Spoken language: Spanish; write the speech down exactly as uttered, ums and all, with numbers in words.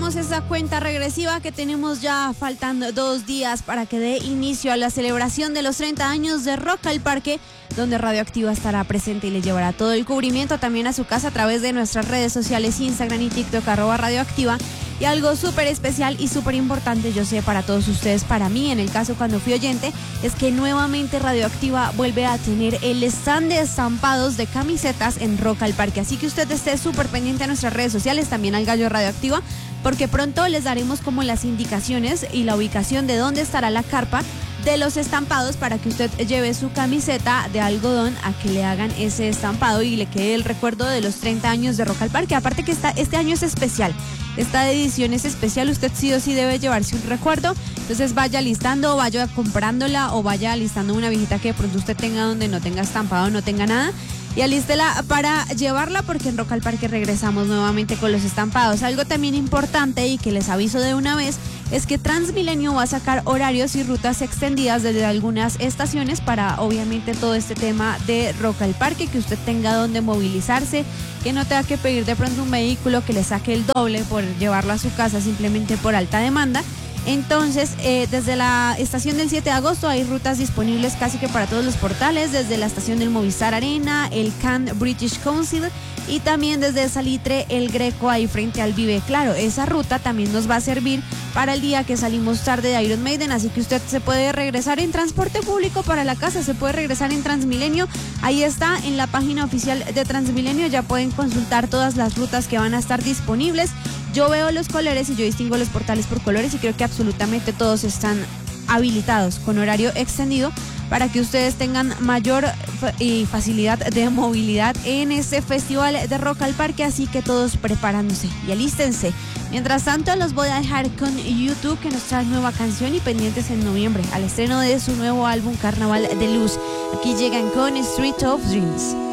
Iniciamos esa cuenta regresiva que tenemos ya faltando dos días para que dé inicio a la celebración de los treinta años de Rock al Parque, donde Radioactiva estará presente y le llevará todo el cubrimiento también a su casa a través de nuestras redes sociales, Instagram y TikTok, arroba Radioactiva. Y algo súper especial y súper importante, yo sé, para todos ustedes, para mí, en el caso cuando fui oyente, es que nuevamente Radioactiva vuelve a tener el stand de estampados de camisetas en Rock al Parque. Así que usted esté súper pendiente a nuestras redes sociales, también al Gallo Radioactiva, porque pronto les daremos como las indicaciones y la ubicación de dónde estará la carpa de los estampados para que usted lleve su camiseta de algodón a que le hagan ese estampado y le quede el recuerdo de los treinta años de Rock al Parque. Aparte que esta, este año es especial, esta edición es especial, usted sí o sí debe llevarse un recuerdo, entonces vaya listando, vaya comprándola o vaya listando una viejita que de pronto usted tenga donde no tenga estampado, no tenga nada. Y alístela para llevarla porque en Rock al Parque regresamos nuevamente con los estampados. Algo también importante y que les aviso de una vez es que Transmilenio va a sacar horarios y rutas extendidas desde algunas estaciones para obviamente todo este tema de Rock al Parque, que usted tenga donde movilizarse, que no tenga que pedir de pronto un vehículo que le saque el doble por llevarlo a su casa simplemente por alta demanda. Entonces, eh, desde la estación del siete de agosto hay rutas disponibles casi que para todos los portales, desde la estación del Movistar Arena, el Can British Council y también desde Salitre, el Greco, ahí frente al Vive. Claro, esa ruta también nos va a servir para el día que salimos tarde de Iron Maiden, así que usted se puede regresar en transporte público para la casa, se puede regresar en Transmilenio, ahí está en la página oficial de Transmilenio, ya pueden consultar todas las rutas que van a estar disponibles. Yo veo los colores y yo distingo los portales por colores y creo que absolutamente todos están habilitados con horario extendido para que ustedes tengan mayor y facilidad de movilidad en este festival de Rock al Parque, así que todos preparándose y alístense. Mientras tanto, los voy a dejar con YouTube, que nos trae nueva canción, y pendientes en noviembre al estreno de su nuevo álbum Carnaval de Luz. Aquí llegan con Street of Dreams.